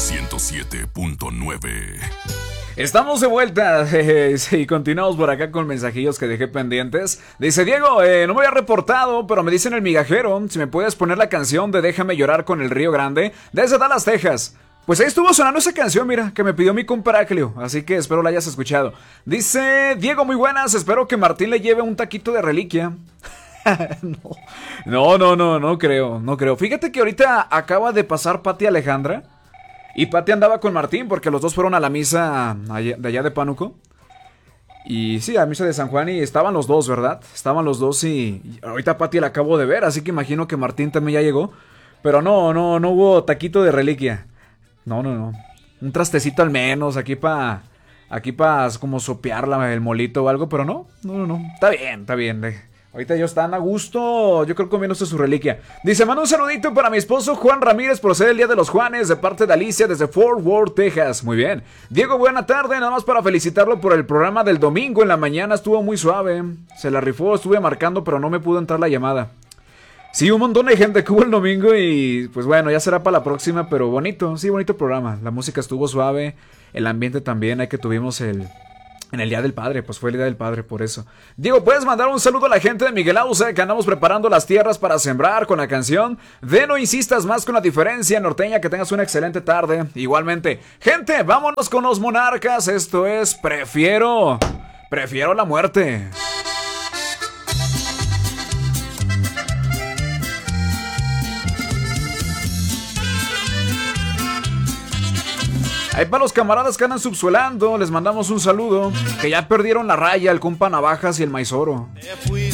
107.9. Estamos de vuelta y continuamos por acá con mensajillos que dejé pendientes. Dice Diego, no me había reportado, pero me dicen el migajero, si me puedes poner la canción de Déjame llorar con el Río Grande, desde Dallas, Texas. Pues ahí estuvo sonando esa canción, mira, que me pidió mi compa Heraclio, así que espero la hayas escuchado. Dice Diego, muy buenas, espero que Martín le lleve un taquito de reliquia. No creo. Fíjate que ahorita acaba de pasar Pati Alejandra. Y Pati andaba con Martín porque los dos fueron a la misa de allá de Pánuco. Y sí, a la misa de San Juan y estaban los dos, ¿verdad? Estaban los dos y ahorita Pati la acabo de ver, así que imagino que Martín también ya llegó. Pero no hubo taquito de reliquia. No. Un trastecito al menos aquí para como sopear el molito o algo, pero no. Está bien. Ahorita ellos están a gusto, yo creo comiéndose su reliquia. Dice, manda un saludito para mi esposo Juan Ramírez por ser el Día de los Juanes, de parte de Alicia desde Fort Worth, Texas. Muy bien. Diego, buena tarde, nada más para felicitarlo por el programa del domingo en la mañana, estuvo muy suave. Se la rifó, estuve marcando, pero no me pudo entrar la llamada. Sí, un montón de gente que hubo el domingo y pues bueno, ya será para la próxima, pero bonito, sí, bonito programa. La música estuvo suave, el ambiente también, hay que tuvimos en el Día del Padre, pues fue el Día del Padre, por eso. Diego, ¿puedes mandar un saludo a la gente de Miguel Ausa, que andamos preparando las tierras para sembrar con la canción de No Insistas Más con la Diferencia Norteña? Que tengas una excelente tarde. Igualmente, gente, vámonos con los Monarcas. Esto es Prefiero la muerte. Ahí para los camaradas que andan subsuelando, les mandamos un saludo. Que ya perdieron la raya, el compa Navajas y el Maizoro. Te fuiste